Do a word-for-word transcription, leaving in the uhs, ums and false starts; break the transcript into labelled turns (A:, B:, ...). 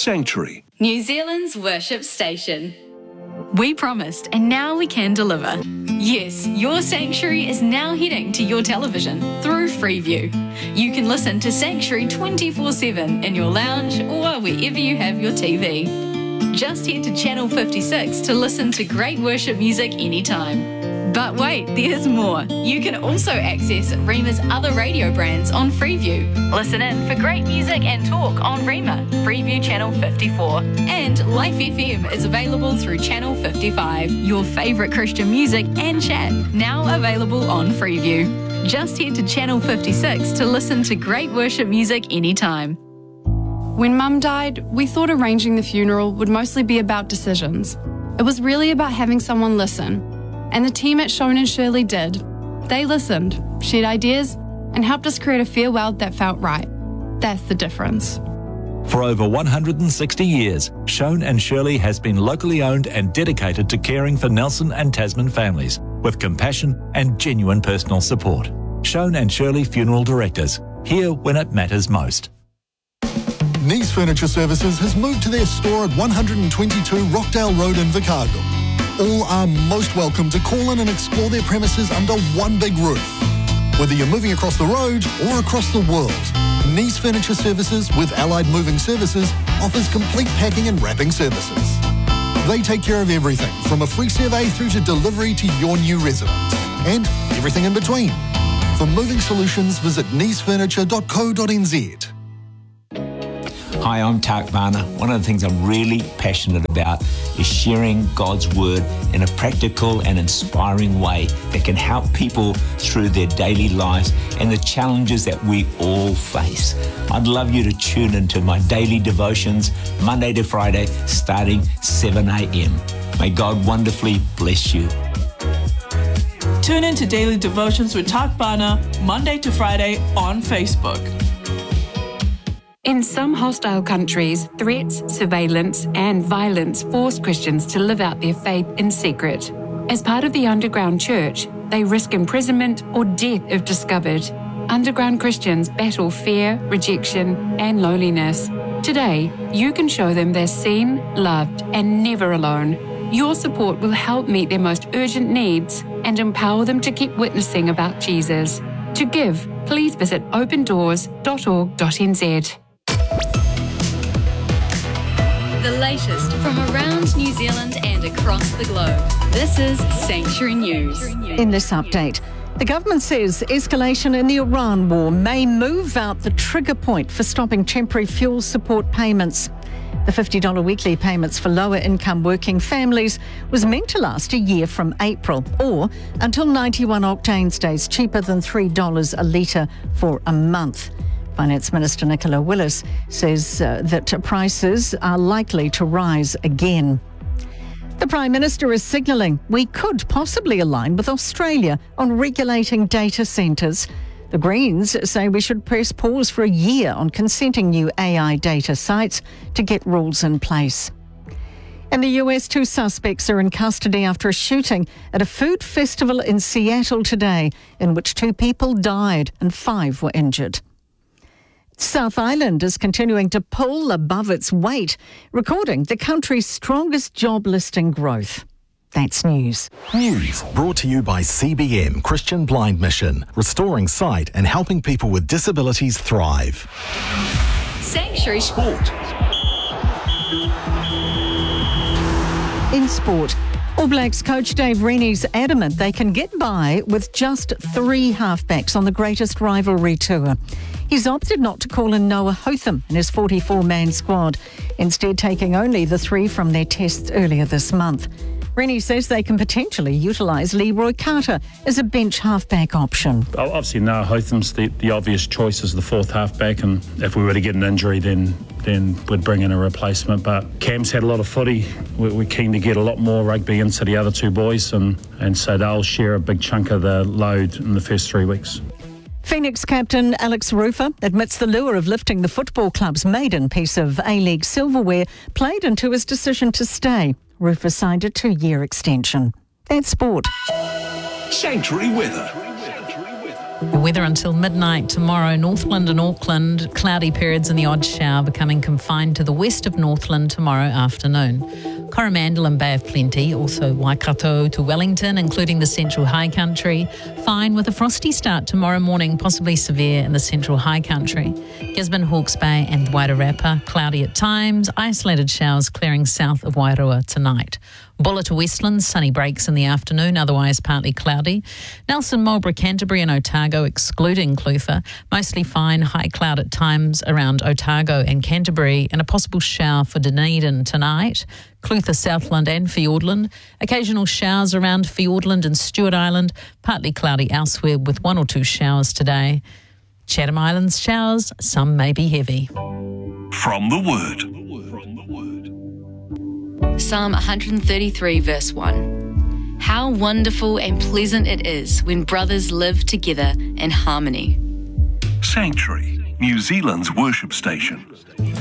A: Sanctuary,
B: New Zealand's worship station. We promised, and now we can deliver. Yes, your Sanctuary is now heading to your television through Freeview. You can listen to Sanctuary twenty-four seven in your lounge or wherever you have your T V. Just head to Channel fifty-six to listen to great worship music anytime. But wait, there's more. You can also access Rima's other radio brands on Freeview. Listen in for great music and talk on Rima, Freeview Channel fifty-four. And Life F M is available through Channel fifty-five. Your favourite Christian music and chat, now available on Freeview. Just head to Channel fifty-six to listen to great worship music anytime.
C: When Mum died, we thought arranging the funeral would mostly be about decisions. It was really about having someone listen. And the team at Sean and Shirley did. They listened, shared ideas, and helped us create a farewell that felt right. That's the difference.
D: For over one hundred sixty years, Sean and Shirley has been locally owned and dedicated to caring for Nelson and Tasman families with compassion and genuine personal support. Sean and Shirley Funeral Directors, here when it matters most.
E: Nice Furniture Services has moved to their store at one hundred twenty-two Rockdale Road in Invercargill. All are most welcome to call in and explore their premises under one big roof. Whether you're moving across the road or across the world, Nice Furniture Services with Allied Moving Services offers complete packing and wrapping services. They take care of everything from a free survey through to delivery to your new residence and everything in between. For moving solutions, visit nice furniture dot co dot n z.
F: Hi, I'm Tak Varner. One of the things I'm really passionate about is sharing God's Word in a practical and inspiring way that can help people through their daily lives and the challenges that we all face. I'd love you to tune into my daily devotions, Monday to Friday, starting seven a.m. May God wonderfully bless you.
G: Tune in to Daily Devotions with Tak Varner, Monday to Friday on Facebook.
H: In some hostile countries, threats, surveillance, and violence force Christians to live out their faith in secret. As part of the underground church, they risk imprisonment or death if discovered. Underground Christians battle fear, rejection, and loneliness. Today, you can show them they're seen, loved, and never alone. Your support will help meet their most urgent needs and empower them to keep witnessing about Jesus. To give, please visit open doors dot org dot n z.
B: The latest from around New Zealand and across the globe. This is Sanctuary News.
I: In this update, the government says escalation in the Iran war may move out the trigger point for stopping temporary fuel support payments. The fifty dollars weekly payments for lower-income working families was meant to last a year from April, or until ninety-one octane stays cheaper than three dollars a litre for a month. Finance Minister Nicola Willis says uh, that prices are likely to rise again. The Prime Minister is signalling we could possibly align with Australia on regulating data centres. The Greens say we should press pause for a year on consenting new A I data sites to get rules in place. In the U S, two suspects are in custody after a shooting at a food festival in Seattle today, in which two people died and five were injured. South Island is continuing to pull above its weight, recording the country's strongest job listing growth. That's news.
E: News brought to you by C B M Christian Blind Mission, restoring sight and helping people with disabilities thrive.
B: Sanctuary
A: Sport.
I: In sport, All Blacks coach Dave Rennie's adamant they can get by with just three halfbacks on the greatest rivalry tour. He's opted not to call in Noah Hotham in his forty-four man squad, instead taking only the three from their tests earlier this month. Rennie says they can potentially utilise Leroy Carter as a bench halfback option.
J: Obviously, Noah Hotham's the, the obvious choice as the fourth halfback, and if we were to get an injury, then then we'd bring in a replacement. But Cam's had a lot of footy. We're, we're keen to get a lot more rugby into the other two boys, and, and so they'll share a big chunk of the load in the first three weeks.
I: Phoenix captain Alex Rufer admits the lure of lifting the football club's maiden piece of A-League silverware played into his decision to stay. Rufer signed a two-year extension. That's sport.
A: Sanctuary weather. The weather until midnight tomorrow, Northland and Auckland, cloudy periods and the odd shower becoming confined to the west of Northland tomorrow afternoon. Coromandel and Bay of Plenty, also Waikato to Wellington, including the Central High Country. Fine with a frosty start tomorrow morning, possibly severe in the Central High Country. Gisborne, Hawke's Bay and Wairarapa, cloudy at times, isolated showers clearing south of Wairua tonight. Bulla to Westland, sunny breaks in the afternoon, otherwise partly cloudy. Nelson, Marlborough, Canterbury and Otago, excluding Clutha, mostly fine, high cloud at times around Otago and Canterbury, and a possible shower for Dunedin tonight. Clutha, Southland and Fiordland. Occasional showers around Fiordland and Stewart Island, partly cloudy elsewhere with one or two showers today. Chatham Islands showers, some may be heavy.
K: From the Word.
B: Psalm one thirty-three verse one. How wonderful and pleasant it is when brothers live together in harmony.
K: Sanctuary, New Zealand's worship station.